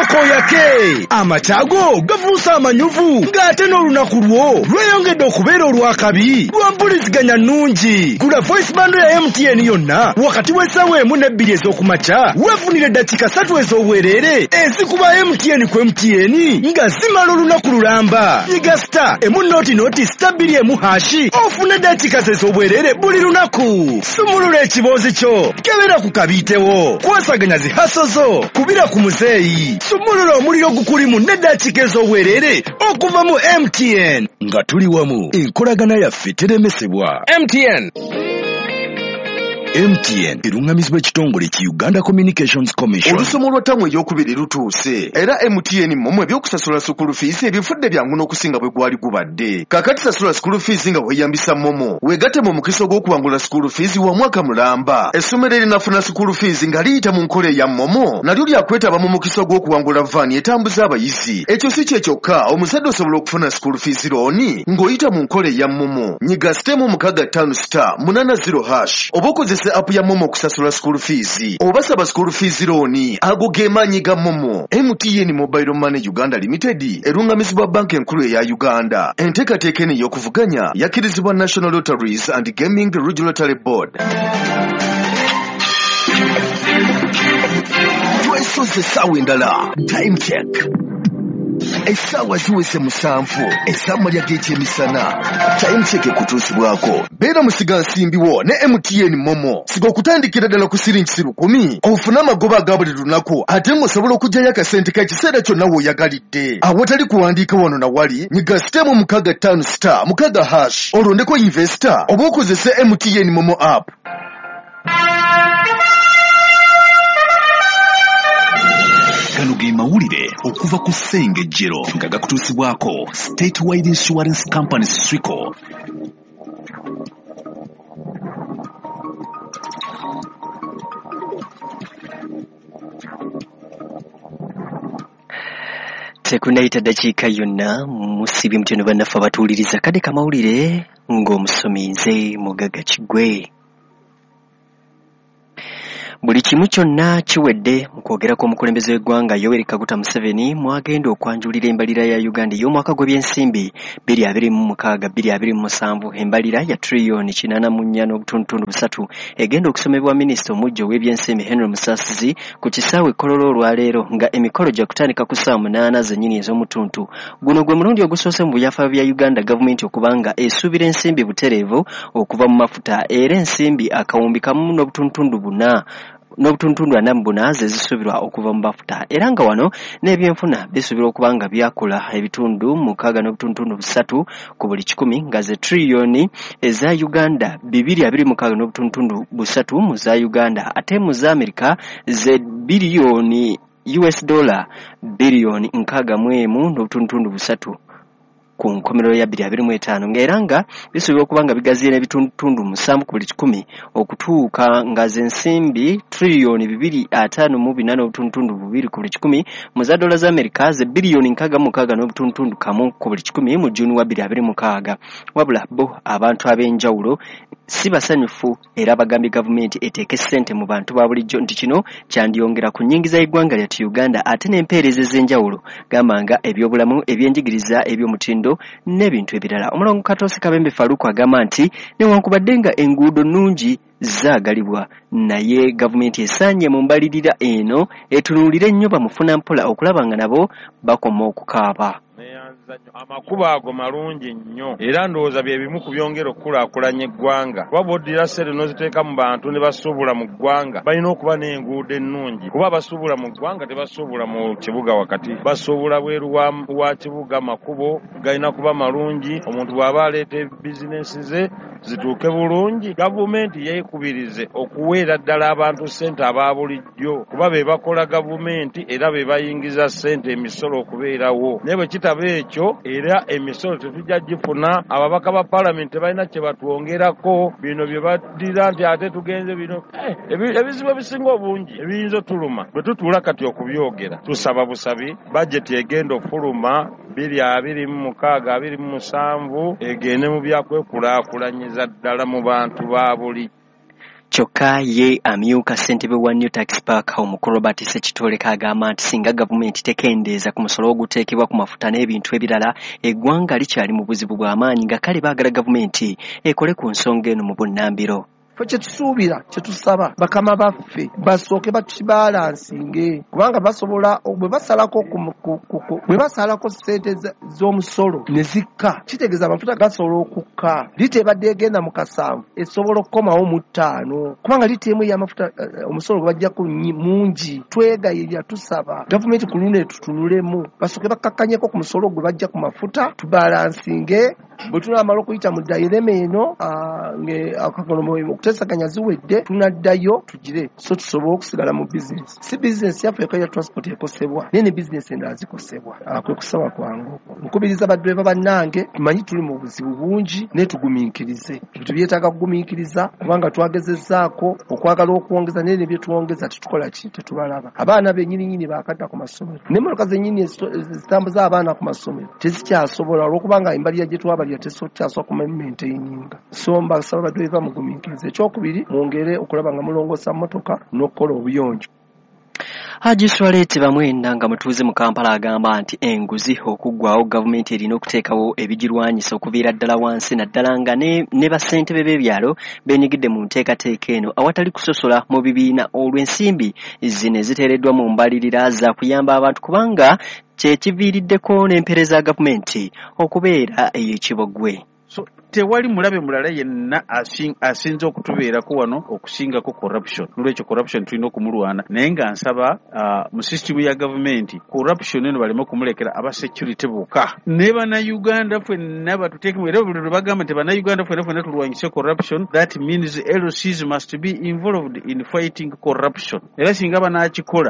Soko yake amatago gavuusa amanyuvu ng'ate n'olunaku lwo lweyongedde okubeera olwakabi lwampuliziganya nnungi. Gula voice bando ya MTN yonna wakati w'essaawa 1 ne 2 ez'okumakya weefunire eddakiika 3 ez'obwereere ezikuba MTN ku MTN nga zimala olunaku lulamba. Nyiga star emu star 2 hashi ofune eddakiika ez'obwereere buli lunaku. Sumulula ekiboozi kyo kebera ku kabiitewo. Kwasaganya zihaso zo kubira ku muzeeyi. Sumulula omuliro gukulimu n'eddakiika ez'obwereere okuva mu MTN. Nga tuli wamu enkolagana yaffe teremesebwa. MTN erungamizibwa ekitongole ki Uganda Communications Commission. Olusomo lwa ttamu eryokubiri lutuuse era MTN mmwe ebyokusasula school fees ebifudde byangu n'okusinga bwe gwali gubadde. Kakati sasula school fees nga weeyambisa Momo. Weegatte mu mukiso gw'okuwangula school fees wa mwaka mulamba. Essomero erinafuna school fees nga liyita mu nkola ya Momo nalyo lyakwetaba mu mukiso gw'okuwangula vaani etambuza abayizi. Ekyo si kye kyokka, omuzadde osobola okufuna school fees looni ng'oyita mu nkola ya Momo. Nyiga sitemu 65 star 80 hash oba okozesa app ya Momo kusasula school fees. Obasaba school fees looni ago gemanyi ga Momo. MTN Mobile Money Uganda Limited erungamizibwa banka enkulu eya Uganda. Enteekateeka eno ey'okuvuganya yakkirizibwa National Lotteries and Gaming Regulatory Board. Twesoze essaawa endala. Time check. Essaawa ziwese 7 essaawa lya geeti emisana. Time check kutuusibwako. Beera musiga nsimbiwo ne MTN Momo. Siga okutandikira ddala ku siringi 10 ofuna amagoba aga buli lunaku ate ng'osobola okugyayo akasente ka kiseera kyonna w'oyagalidde. Awatali kuwandiika wano na wali nyiga sitemu 65 star 60 hash olondeko investor oba okozese MTN Momo app. Gano ge mawulire okuva ku Ssengejjero nga gakutuusibwako Statewide Insurance Company Swico. Tekunaita dakiika yonna musibi mutyono bannaffe abatuwuliriza kadde kamawulire ng'omusomi nze Mugaga Kigwe. Buli kimu kyonna kiwedde mu kwogerako omukulembeze w'eggwanga Yoweri Kaguta Museveni mwagenda okwanjulira embalira ya Uganda y'omwaka gw'ebyensimbi 2026-2027 embalira ya trillion 84.3 egenda okusomebwa minisita omujjo w'ebyensimbi Henry Musasizi ku kisaawe Kololo olwaleero nga emikolo gya kutandika ku ssaawa 8 zennyini ez'omutuntu. Guno gwe mulundi ogusoose mu buyafaayo bya Uganda gavumenti okubanga esuubira ensimbi butereevu okuva mu mafuta era ensimbi akawumbi kamu n'obutuntundu 4 n'obutuntundu 44 zisubirwa okuva mu mafuta era nga wano n'ebyenfuna bisubirwa okubanga byakula ebitundu 6.3 ku buli 100 nga ze trillion eza Uganda 226.3 mu za Uganda ate mu za Amerika ze biliyoni $, biliyoni 61.3 ku nkomerero ya 2025 ng'era nga bisubirwa okubanga bigaziye ebitundu 7 ku buli 100 okutuuka nga z'ensimbi trillion 258.2 ku buli 100 mu za dola za Amerika ze biliyoni 66.1 ku buli 100 mu Juni wa 2026. Wabula bo abantu ab'enjawulo si basanyufu era bagambye gavumenti eteeke ssente mu bantu ba bulijjo nti kino kyandiyongera ku nnyingiza y'eggwanga lyattu Uganda ate n'empeereza ez'enjawulo gamba nga ebyobulamu ebyenjigiriza eby'omutindo n'ebintu ebirala. Omulongo Katoosi Kabembe Faruku agamba nti newankubadde nga enguudo nnungi zaagalibwa naye gavumenti esaanye mu mbalirira eno etunuulire nnyo bamufuna mpola okulaba nga nabo bakoma okukaaba. Amakubo ago malungi nnyo era ndowooza bye bimu ku byongera okukulaakulanya eggwanga. Kuba b'oddira ssente n'oziteeka mu bantu ne basuubula mu ggwanga balina okuba n'enguudo ennungi kuba basuubula mu ggwanga tebasuubula mu kibuga wakati basuubula bweru wa kibuga. Makubo galina kuba malungi omuntu bw'aba aleeta bizinensi ze zituuke bulungi. Gavumenti yeekubirize okuweera ddala abantu ssente aba bulijjo kuba be bakola gavumenti era be bayingiza ssente emisolo okubeerawo naye bwe kitaba ekyo era emisolo tetujja gifuna. Ababaka ba Parliament tebalina kye batwongerako bino bye baddira nti ate tugenze bino ebizibu ebisinga obungi ebiyinza otuluma bwe tutuula kati okubyogera. Tusaba busabi bajeti egenda ofuluma 2026-2027 egende mu byakwekulaakulanyiza ddala mu bantu ba buli. kyokka ye amyuka ssentebe wa New Tax Park omukulu Robert Ssekitoleka agamba nti singa gavumenti tekendeeza ku musolo oguteekebwa ku mafuta n'ebintu ebirala eggwanga likyali mu buzibu bw'amaanyi nga kale baagala gavumenti ekole ku nsonga eno mu bunnambiro. Kyetusuubira kyetusaba bakama baffe basooke bakibalansinge kubanga basobola bwe basalako ssente z'omusolo ne zikka kitegeeza amafuta gasobola okukka litebadde egenda mu 7 esobola okukomawo mu 5 kubanga liteemu y'amafuta omusolo gwe bajjako mungi. Twegayirira tusaba gavumenti ku luno etutunulemu basooke bakkakkanyeko ku musolo gwe bajja ku mafuta tubalansinge bwe tunamala okuyita mu ddayirema eno okutesaganya ziwedde tunaddayo tugire so tusobole okusigala mu bizinesi. Si bizinesi yaffe ya transport ekosebwa naye ne bizinesi endala zikosebwa. Kwe kusaba kwangu nkubiriza baddereeva bannange tumanyi tuli mu buzibu bungi naye tugumiikirize ebintu byetaaga kugumiikiriza kubanga twagezezzaako okwagala okwongeza naye ne bye tuwongeza tetukola ki tetubalaba. Abaana bennyininyini baakadda ku masomero n'emmotoka zennyini ezitambuza abaana ku masomero tezikyasobola olwokubanga embalirira gye twabalira tekyasobola kumaintaininga. So mbasaba baddereeva mugumiikirize. Ekyokubiri mwongere okulaba nga mulongoosa mmotoka n'okukola obuyonjo. Haji Swaleti Bamwenda nga mutuuze mu Kampala agamba nti enguzi okuggwawo gavumenti erina okuteekawo ebigirwanyisa okuviira ddala wansi naddala nga ne bassentebe b'ebyalo beenyigidde mu nteekateeka eno awatali kusosola mu bibiina olw'ensimbi zino eziteereddwa mu mbalirira za kuyamba abantu kubanga kye kiviiriddeko n'empeereza gavumenti okubeera ey'ekibogwe. So tewali mulabe mulala yenna asinza okutubeerako wano okusingako corruption. Nolwekyo corruption tulina okumulwana naye nga nsaba mu system ya gavumenti corruption eno baleme okumulekera aba security bokka. Ne bannayuganda ffenna batuteekemu era buli lwe bagamba nti bannayuganda ffenna tulwanyise corruption, that means LCs must be involved in fighting corruption. Era singa banaakikola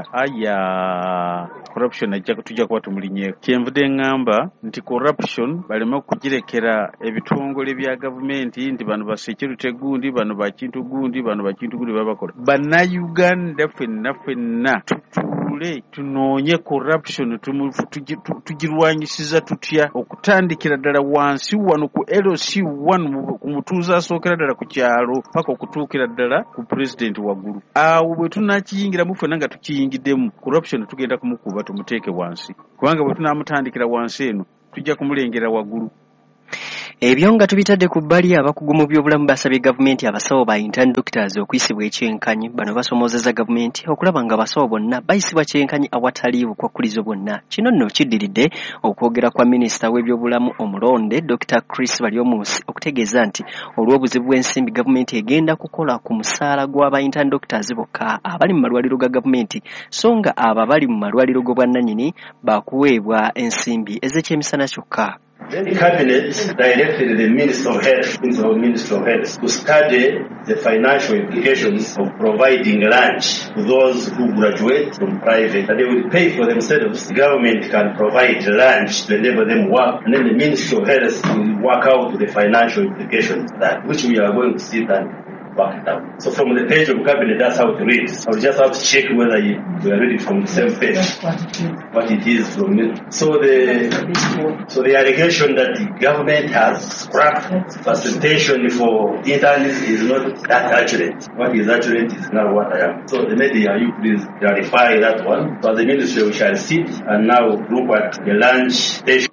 corruption tujja kuba tumulinyeeko. Kyenvudde ngamba nti corruption baleme okugirekera ebitongole bya gavumenti nti bano ba security gundi bano ba kintu gundi babakola. Bannayuganda ffenna tutule tunoonye corruption tugirwanyisiza tutya okutandikira ddala wansi wano ku LC1 ku mutuuze asookera ddala ku kyalo paka okutuukira ddala ku president waggulu. Awo bwe tunakiyingiramu ffenna nga tukiyingiddemu corruption tugenda kumukuba tumuteeke wansi kubanga bwe tunaamutandikira wansi eno tujja kumulengera waggulu. Ebyo nga tubitadde ku bbali abakugu mu byobulamu basabye gavumenti abasawo ba intern doctors okuyisibwa ekyenkanyi. Bano basomoozezza gavumenti okulaba nga abasawo bonna bayisibwa kyenkanyi awatali bukwakkulizo bwonna. Kino nno kiddiridde okwogera kwa minisita w'ebyobulamu omulonde Dr. Chris Balyomuusi okutegeeza nti olw'obuzibu bw'ensimbi gavumenti egenda kukola ku musaala gw'aba intern doctors bokka abali mu malwaliro ga gavumenti so nga abo abali mu malwaliro g'obwannannyini baakuweebwa ensimbi ez'ekyemisana kyokka. Then the Cabinet directed the Minister of Health to study the financial implications of providing lunch to those who graduate from private. That they will pay for themselves. The government can provide lunch to enable them work, and then the Ministry of Health will work out the financial implications of that, which we are going to see that. So from the page of Cabinet, that's how it reads. I will just have to check whether we are reading from the same page. What it is from it. So the allegation that the government has scrapped facilitation for interns is not that accurate. What is accurate is not what I am. So the media, you please clarify that one. So the ministry we shall sit and now look at the lunch station.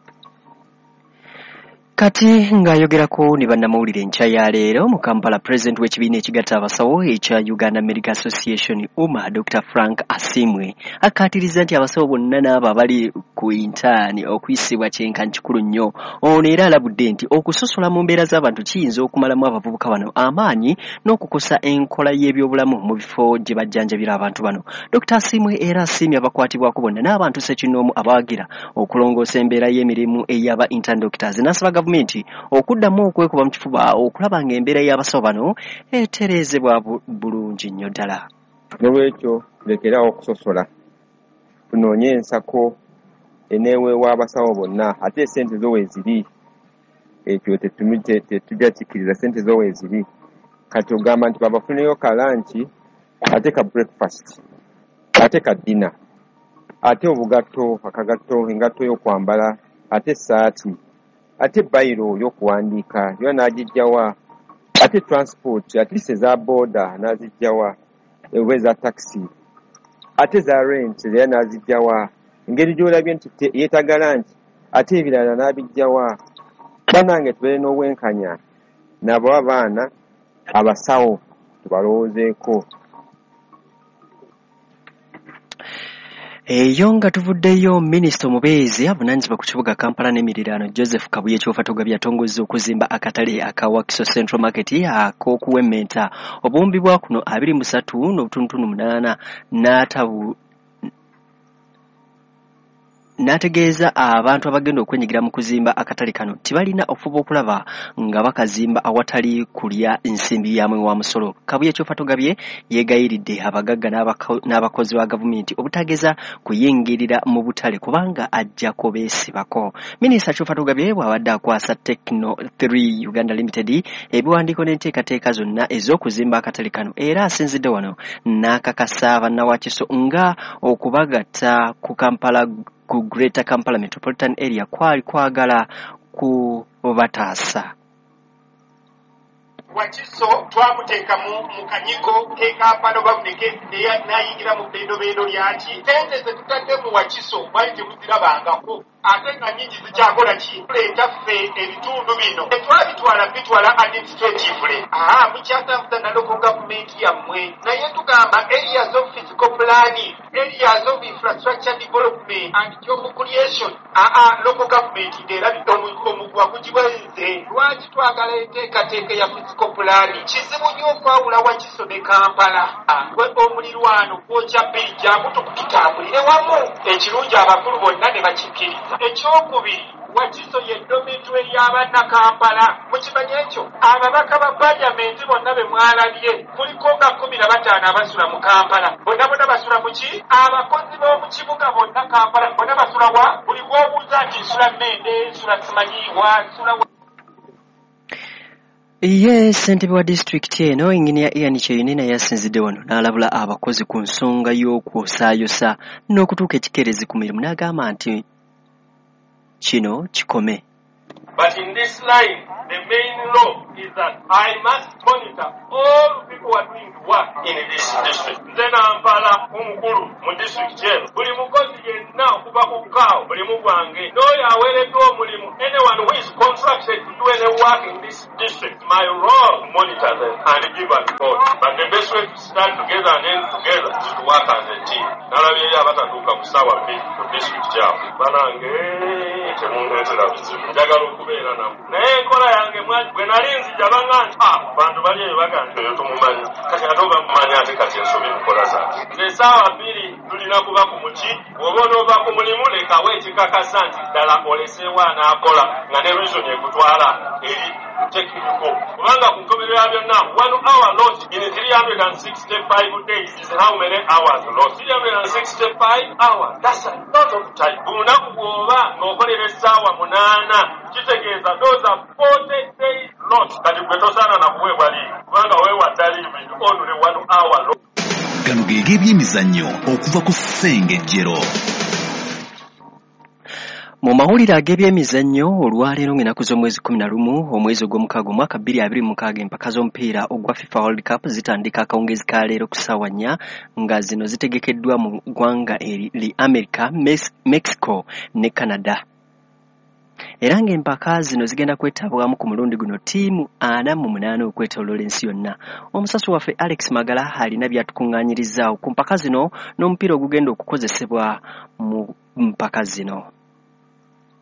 Kati ng'ayogerako ne bannamawulire enkya ya leero mu Kampala, President w'ekibiina ekigatta abasawo ekya Uganda Medical Association UMA Dr. Frank Asimwe akkaatiriza nti abasawo bonna n'abo abali ku intaani okuyisibwa kyenkanyi kikulu nnyo. Ono era alabudde nti okusosola mu mbeera z'abantu kiyinza okumalamu abavubuka bano amaanyi n'okukosa enkola y'ebyobulamu mu bifo gye bajjanjabira abantu bano. Dr. Asimwe era asiimye abakwatibwako bonna n'abantu ssekinnoomu abawagira okulongoosa embeera y'emirimu ey'aba intern doctors n'asaba gavumenti okuddamu okwekuba mu kifuba okulaba ng'embeera y'abasawo bano etereezebwa bulungi nnyo ddala. N'olwekyo lekerawo okusosola tunoonye ensako eneeweebwa abasawo bonna ate essente zo weeziri ekyo tetujja kikkiriza ssente zo weeziri. Kati ogamba nti babafuneyo ka lanchi ate ka breakfast ate ka dina ate obugatto akagatto engatto y'okwambala ate essaati ate bayiro y'okuwandiika yo n'agijjawa ate transport at least eza boda nazijjawa eza taxi ate za rent era nazijjawa engeri gy'olabye nti yeetagala nti ate ebirala n'abijjawa banange tubeere n'obwenkanya nabo abaana abasawo tubalowoozeeko. Eyo nga tuvuddeyo minisita omubeezi avunaanyizibwa ku kibuga Kampala n'emiriraano Joseph Kabuye Kyofatogabi yatongozza okuzimba akatale aka Wakiso Central Market ak'okuwemmenta obuwumbi bwa kuno 23.8 n'ategeeza abantu abagenda okwenyigira mu kuzimba akatale kano tibalina ofuba okulaba nga bakazimba awatali kulya nsimbi yaamwe wa musolo. Kabuye Kyofatogabi yeegayiridde abagagga n'abakozi ba gavumenti obutageza kuyingirira mu butale kubanga ajjako beesibako. Minisita Kyofatogabi bw'abadde akwasa Tekno 3 Uganda Limited ebiwandiiko n'enteekateeka zonna ez'okuzimba akatale kano era asinzidde wano n'akakasa bannawakiso nga okubagatta ku Kampala ku Greater Kampala Metropolitan Area kwali kwagala kubataasa. Wakiso twamuteeka mu kanyigo k'Ekampala bavudde n'ayingira mu bbendobendo lyaki sente ze tutadde mu Wakiso bali temuzirabangako ate nga nnyingi zikyakola ki leeta ffe ebitundu bino bitwala administratively mukyatambuza na local government yammwe naye tugamba areas of physical planning, areas of infrastructure development and job creation local government ng'erabidde omugwa gugibwenze. Lwaki twagala enteekateeka ya physical planning? Kizibu nnyo okwawula Wakiso ne Kampala. Omulirwano gwokya bijja mutukutambulire wamu ekirungi abakulu bonna ne bakikkiriza. Ekyokubiri Wakiso y'eddomintu ery'abanna Kampala. Mukimanye ekyo ababaka ba paliamenti bonna be mwalabye kuliko nga 15 abasula mu Kampala bonna basula mu ki? Abakozi b'omu kibuga bonna Kampala bonna basula wa? Buli gw'obuuza nti nsula Mende, nsula simanyiwa, nsula wa? Ssentebe wa disitulikiti eno Engineer Ian Kyoyine naye yasinzidde wano n'alabula abakozi ku nsonga y'okwosaayosa n'okutuuka ekikerezi ku mirimu n'agamba nti kino kikome. But in this line, the main law is that I must monitor all people who are doing work in this district. Then Ampala umukuru mu district yetu. Buli mukozi yenna okuva ku kaawo mulimu gwange. N'oyo aweereddwa omulimu. Anyone who is contracted to do any work in this district, my role monitor them and give a report. But the best way to start together and end together is to work as a team. Nalabyeyo abatatuuka ku ssaawa 2 ku district yaabwe. Banange temundeetera buzibu. Njagala okubeera namu. Naye enkola yange bwe nali nzijabanga nti bantu bali eyo bagamba eyo tumumanyi kati ate oba mumanyi ate kati ensobi mukola zaati. Essaawa 2 tulina kuba ku muki oba onoova ku mulimu lekawo ekikakasa nti ddala oleseewo anaakola nga ne reason ekutwala eri technical. Kubanga ku nkomerero ya byonna 1 hour lost in 365 days is how many hours lost? 365 hours. That's a lot of time. Bunaku bw'oba ng'okolera essaawa 8 kitegeeza those are 40 days lost. Kati gwe tosaana na kuweebwa liivu kubanga weewa ddaliivu only 1 hour lost. Gano ge g'ebyemizannyo okuva ku Ssengejjero. Mu mawulire ag'ebyemizannyo olwaleero ng'ennaku z'omwezi 11 omwezi ogw'omukaaga omwaka 2026 empaka z'omupiira ogwa FIFA World Cup zitandika akawungezi ka leero ku ssaawa 4 nga zino zitegekeddwa mu ggwanga eri America, Mexico ne Canada. Era ng'empaka zino zigenda kwetabwamu ku mulundi guno ttiimu 48 okwetooloola ensi yonna. Omusasi waffe Alex Magala alina byatukuŋŋaanyirizaawo ku mpaka zino n'omupiira ogugenda okukozesebwa mu mpaka zino.